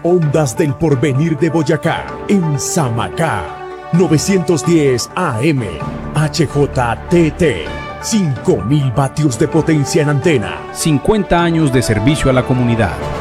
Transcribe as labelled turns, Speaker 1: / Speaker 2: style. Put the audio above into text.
Speaker 1: Ondas del Porvenir de Boyacá, en Samacá. 910 AM, HJTT. 5.000 vatios de potencia en antena.
Speaker 2: 50 años de servicio a la comunidad.